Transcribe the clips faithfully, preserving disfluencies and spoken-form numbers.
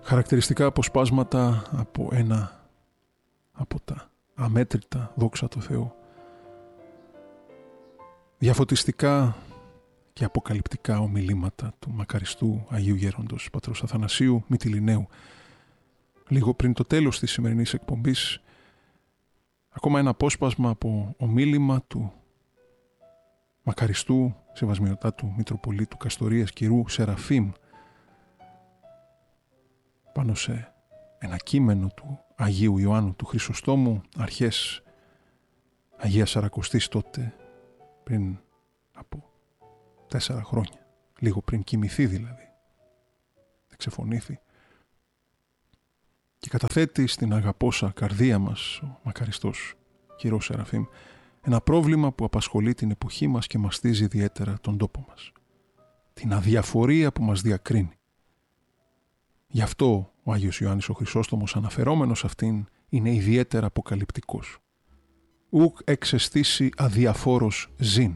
Χαρακτηριστικά αποσπάσματα από ένα από τα αμέτρητα, δόξα τω Θεώ, διαφωτιστικά και αποκαλυπτικά ομιλήματα του μακαριστού Αγίου Γέροντος Πατρός Αθανασίου Μυτιληναίου. Λίγο πριν το τέλος της σημερινής εκπομπής, ακόμα ένα απόσπασμα από ομίλημα του μακαριστού Σεβασμιωτάτου Μητροπολίτου Καστορίας κυρού Σεραφείμ πάνω σε ένα κείμενο του Αγίου Ιωάννου του Χρυσοστόμου, αρχές Αγίας Σαρακοστής τότε, πριν από τέσσερα χρόνια, λίγο πριν κοιμηθεί δηλαδή, εξεφωνήθη, και καταθέτει στην αγαπώσα καρδία μας ο μακαριστός κυρός Σεραφείμ ένα πρόβλημα που απασχολεί την εποχή μας και μαστίζει ιδιαίτερα τον τόπο μας. Την αδιαφορία που μας διακρίνει. Γι' αυτό ο Άγιος Ιωάννης ο Χρυσόστομος, αναφερόμενος αυτήν, είναι ιδιαίτερα αποκαλυπτικός. Ουκ εξαισθήσει αδιαφόρος ζήν.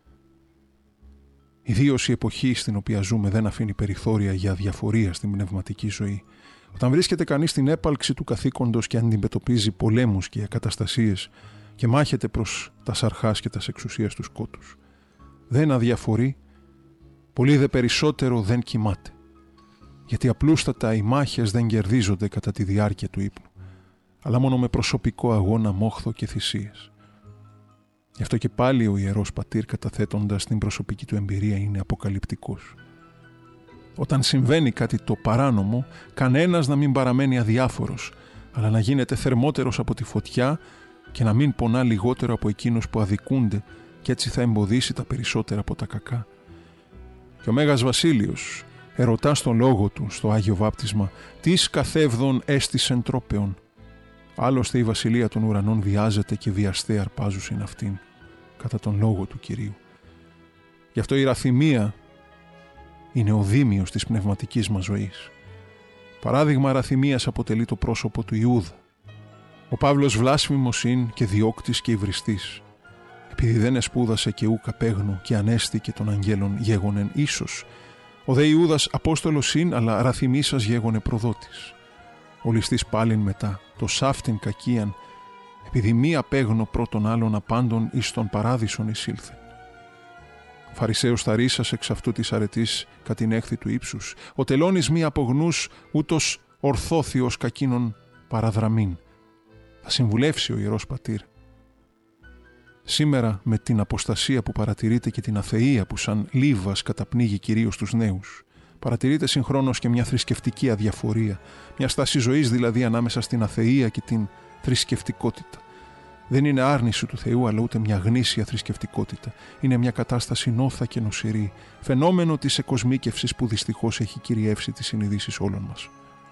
Ιδίως η εποχή στην οποία ζούμε δεν αφήνει περιθώρια για αδιαφορία στην πνευματική ζωή. Όταν βρίσκεται κανείς στην έπαλξη του καθήκοντος και αντιμετωπίζει πολέμους και ακαταστασίες και μάχεται προς τα σαρχάς και τα εξουσίας του σκότους, δεν αδιαφορεί, πολύ δε περισσότερο δεν κοιμάται. Γιατί απλούστατα οι μάχες δεν κερδίζονται κατά τη διάρκεια του ύπνου, αλλά μόνο με προσωπικό αγώνα, μόχθο και θυσίες. Γι' αυτό και πάλι ο Ιερός Πατήρ, καταθέτοντας την προσωπική του εμπειρία, είναι αποκαλυπτικός. Όταν συμβαίνει κάτι το παράνομο, κανένας να μην παραμένει αδιάφορος, αλλά να γίνεται θερμότερος από τη φωτιά και να μην πονά λιγότερο από εκείνους που αδικούνται, και έτσι θα εμποδίσει τα περισσότερα από τα κακά. Και ο Μέγας Βασίλειος ερωτά στον λόγο του στο Άγιο Βάπτισμα «Τις καθεύδων έστησεν τρόπεων». Άλλωστε η βασιλεία των ουρανών βιάζεται και βιαστέ αρπάζουσιν αυτήν, κατά τον λόγο του Κυρίου. Γι' αυτό η ραθυμία είναι ο δήμιος της πνευματικής μας ζωής. Παράδειγμα ραθυμίας αποτελεί το πρόσωπο του Ιούδα. Ο Παύλος βλάσφημος είναι και διώκτης και υβριστής, επειδή δεν εσπούδασε και ούκ απέγνου και ανέστη και των αγγέλων γέγονεν ίσως. Ο δε Ιούδας απόστολος είναι, αλλά ραθυμίσας γέγονε προδότης. Ο ληστής πάλιν μετά, το σάφτην κακίαν, επειδή μη απέγνω πρώτον άλλων απάντων εις τον παράδεισον εισήλθε. Ο Φαρισαίος θαρίσας εξ αυτού της αρετής κατ' την έκθη του ύψους. Ο τελώνης μη απογνούς ούτως ορθώθιος κακίνων παραδραμήν. Θα συμβουλεύσει ο Ιερός Πατήρ. Σήμερα με την αποστασία που παρατηρείται και την αθεία που σαν λίβας καταπνίγει κυρίως τους νέους, παρατηρείται συγχρόνως και μια θρησκευτική αδιαφορία, μια στάση ζωής δηλαδή ανάμεσα στην αθεία και την θρησκευτικότητα. Δεν είναι άρνηση του Θεού, αλλά ούτε μια γνήσια θρησκευτικότητα. Είναι μια κατάσταση νόθα και νοσηρή, φαινόμενο της εκοσμίκευσης που δυστυχώς έχει κυριεύσει τις συνειδήσεις όλων μας.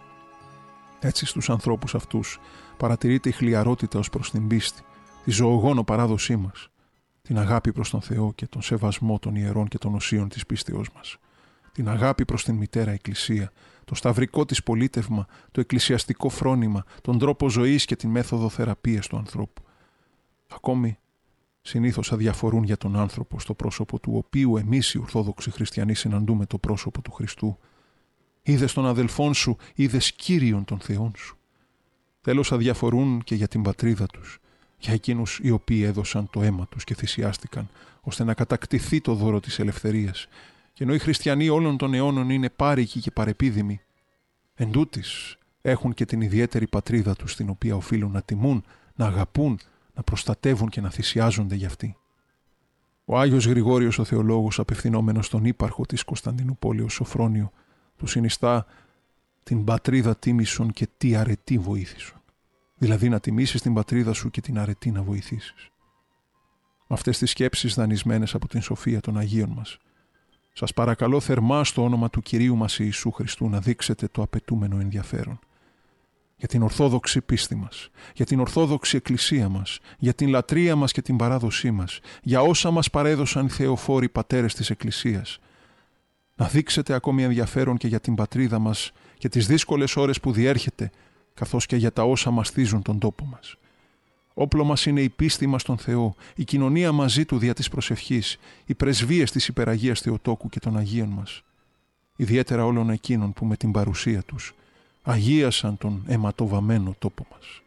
Έτσι στους ανθρώπους αυτούς παρατηρείται η χλιαρότητα ως προς την πίστη, τη ζωογόνο παράδοσή μας, την αγάπη προς τον Θεό και τον σεβασμό των ιερών και των οσίων της πίστεώς μας, την αγάπη προς την Μητέρα Εκκλησία, το σταυρικό της πολίτευμα, το εκκλησιαστικό φρόνημα, τον τρόπο ζωής και την μέθοδο θεραπείας του ανθρώπου. Ακόμη συνήθως αδιαφορούν για τον άνθρωπο στο πρόσωπο του οποίου εμείς οι Ορθόδοξοι Χριστιανοί συναντούμε το πρόσωπο του Χριστού. Είδες τον αδελφόν σου, είδες Κύριον των Θεών σου. Τέλος αδιαφορούν και για την πατρίδα τους, για εκείνους οι οποίοι έδωσαν το αίμα τους και θυσιάστηκαν, ώστε να κατακτηθεί το δώρο της ελευθερίας. Και ενώ οι χριστιανοί όλων των αιώνων είναι πάρικοι και παρεπίδημοι, εντούτοις έχουν και την ιδιαίτερη πατρίδα τους, την οποία οφείλουν να τιμούν, να αγαπούν, να προστατεύουν και να θυσιάζονται για αυτή. Ο Άγιος Γρηγόριος ο Θεολόγος, απευθυνόμενος στον ύπαρχο της Κωνσταντινούπολεως Σοφρόνιο, του συνιστά την πατρίδα τίμησον και τι αρετή βοήθησον. Δηλαδή να τιμήσεις την πατρίδα σου και την αρετή να βοηθήσεις. Με αυτές τις σκέψεις δανεισμένες από την σοφία των Αγίων μας, σας παρακαλώ θερμά στο όνομα του Κυρίου μας Ιησού Χριστού να δείξετε το απαιτούμενο ενδιαφέρον. Για την ορθόδοξη πίστη μας, για την ορθόδοξη εκκλησία μας, για την λατρεία μας και την παράδοσή μας, για όσα μας παρέδωσαν οι θεοφόροι πατέρες της Εκκλησίας. Να δείξετε ακόμη ενδιαφέρον και για την πατρίδα μας και τις δύσκολες ώρες που διέρχεται, καθώς και για τα όσα μαστίζουν τον τόπο μας. Όπλο μας είναι η πίστη μας στον Θεό, η κοινωνία μαζί Του δια της προσευχής, οι πρεσβείες της Υπεραγίας Θεοτόκου και των Αγίων μας. Ιδιαίτερα όλων εκείνων που με την παρουσία τους αγίασαν τον αιματοβαμμένο τόπο μας.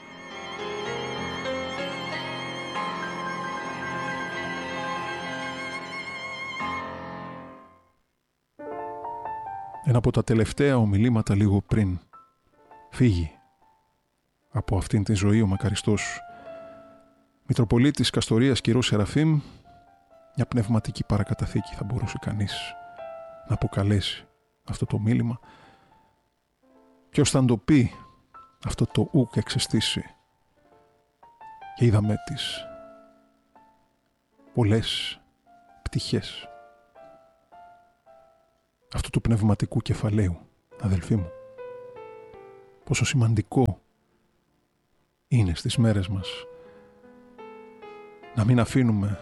Ένα από τα τελευταία ομιλήματα λίγο πριν φύγει από αυτήν την ζωή ο μακαριστός Μητροπολίτης Καστορίας κ. Σεραφείμ, μια πνευματική παρακαταθήκη θα μπορούσε κανείς να αποκαλέσει αυτό το μίλημα. Ποιος θα το πει αυτό το ουκ εξαιστήσει, και είδαμε τις πολλές πτυχές αυτού του πνευματικού κεφαλαίου, αδελφοί μου. Πόσο σημαντικό είναι στις μέρες μας να μην αφήνουμε